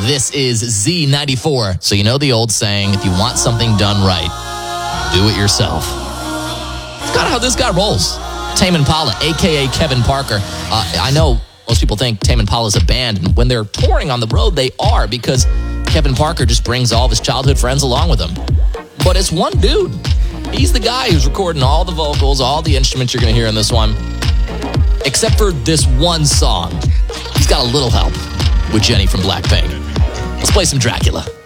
This is Z94. So you know the old saying, if you want something done right, do it yourself. It's kind of how this guy rolls. Tame Impala, a.k.a. Kevin Parker. I know most people think Tame Impala is a band, and when they're touring on the road, they are, because Kevin Parker just brings all of his childhood friends along with him. But it's one dude. He's the guy who's recording all the vocals, all the instruments you're going to hear in this one. Except for this one song. He's got a little help with Jenny from Blackpink. Let's play some Dracula.